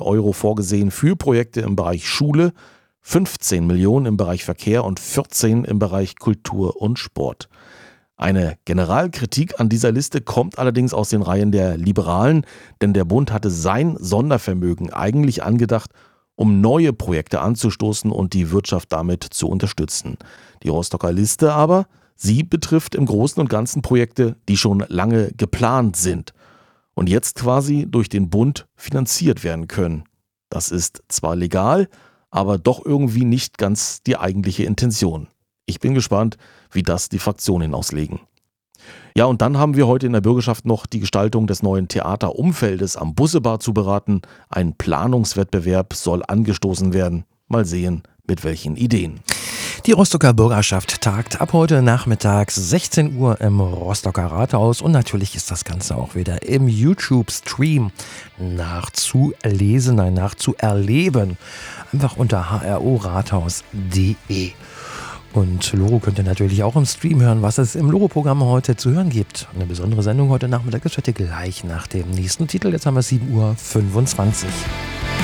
Euro vorgesehen für Projekte im Bereich Schule, 15 Millionen im Bereich Verkehr und 14 im Bereich Kultur und Sport. Eine Generalkritik an dieser Liste kommt allerdings aus den Reihen der Liberalen, denn der Bund hatte sein Sondervermögen eigentlich angedacht, um neue Projekte anzustoßen und die Wirtschaft damit zu unterstützen. Die Rostocker Liste aber, sie betrifft im Großen und Ganzen Projekte, die schon lange geplant sind und jetzt quasi durch den Bund finanziert werden können. Das ist zwar legal, aber doch irgendwie nicht ganz die eigentliche Intention. Ich bin gespannt, wie das die Fraktionen auslegen. Ja, und dann haben wir heute in der Bürgerschaft noch die Gestaltung des neuen Theaterumfeldes am Bussebad zu beraten. Ein Planungswettbewerb soll angestoßen werden. Mal sehen, mit welchen Ideen. Die Rostocker Bürgerschaft tagt ab heute Nachmittag 16 Uhr im Rostocker Rathaus und natürlich ist das Ganze auch wieder im YouTube-Stream nachzuerleben. Einfach unter hrorathaus.de. Und Loro könnt ihr natürlich auch im Stream hören, was es im Loro-Programm heute zu hören gibt. Eine besondere Sendung heute Nachmittag, das hört ihr gleich nach dem nächsten Titel. Jetzt haben wir 7:25 Uhr.